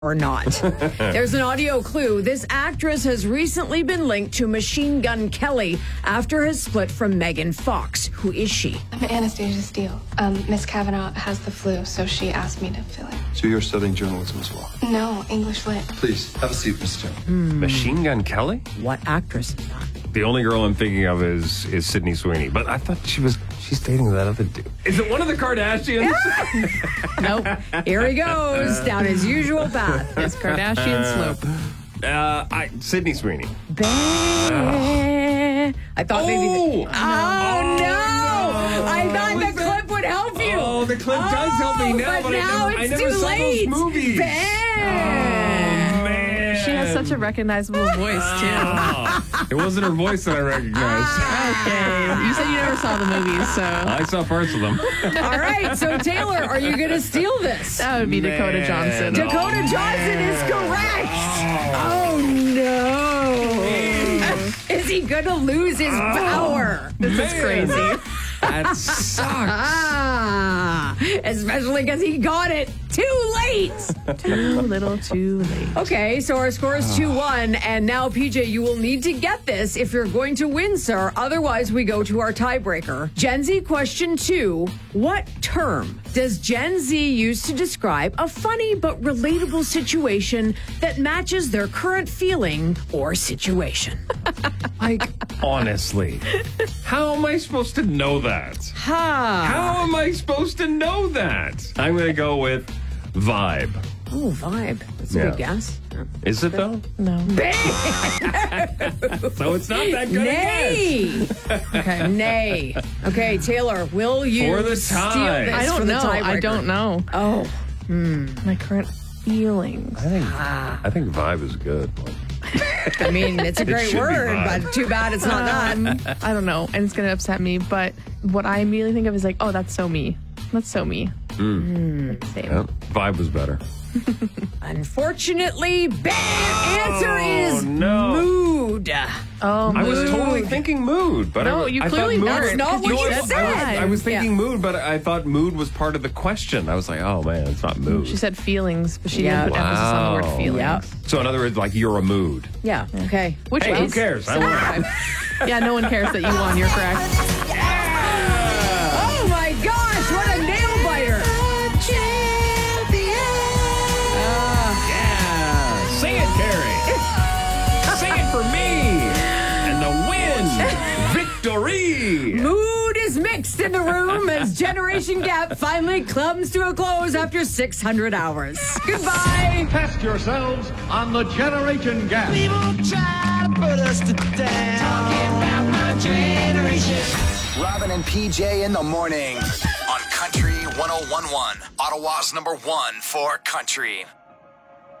or not. There's an audio clue. This actress has recently been linked to Machine Gun Kelly after his split from Megan Fox. Who is she? I'm Anastasia Steele. Miss Kavanaugh has the flu, so she asked me to fill in. So you're studying journalism as well? No, English lit. Please, have a seat, Miss Steele. Machine Gun Kelly? What actress is that? The only girl I'm thinking of is Sydney Sweeney. But I thought she's dating that other dude. Is it one of the Kardashians? Nope. Here he goes down his usual path. Yes, Kardashian slope. Sydney Sweeney. I thought maybe. Oh! Oh, no! I thought the clip would help you. Oh, the clip does help me now, but now I it's never too saw late. those movies. Ben. Oh, man. She has such a recognizable voice, too. It wasn't her voice that I recognized. Okay. You said you never saw the movies, so I saw parts of them. All right, so Taylor, are you going to steal this? that would be Dakota Johnson. Dakota Johnson is correct. Oh, no. Is he going to lose his power? This is crazy. That sucks. Especially because he got it too late. Too little, too late. Okay, so our score is 2-1, and now, PJ, you will need to get this if you're going to win, sir. Otherwise, we go to our tiebreaker. Gen Z question 2. What term does Gen Z use to describe a funny but relatable situation that matches their current feeling or situation? Like, honestly, how am I supposed to know that? How am I supposed to know that? I'm going to go with vibe. Oh, vibe. That's a good guess. Is it, though? No. So it's not that good Nay. Okay. Nay. Okay, Taylor, will you For the steal tie. this I for don't the know. tiebreaker? I don't know. Oh. My current feelings. I think vibe is a good one. I mean, it's a great should be word, vibe. but too bad it's not that. I don't know, and it's going to upset me, but what I immediately think of is like, oh, that's so me. That's so me. Same. Yeah, vibe was better. Unfortunately, bad answer is no. mood. Oh, I was mood. totally thinking mood, but No, you I clearly thought mood. weren't. That's not what you I said. I was thinking Yeah. mood, but I thought mood was part of the question. I was like, oh man, it's not mood. She said feelings, but she Yeah. didn't put emphasis on the word Wow. feelings. Yeah. So in other words, like you're a mood. Yeah, okay. Which Hey, who is cares? I won. Yeah, no one cares that you won. You're correct. Oh my gosh, what a nail biter. Yeah, sing it, Carrie. Sing it for me. And the win, victory. Mood is mixed in the room as Generation Gap finally comes to a close after 600 hours. Goodbye. Test yourselves on the Generation Gap. People try to put us to down. Talking about my generation. Robin and PJ in the morning on Country 101.1, Ottawa's #1 for country.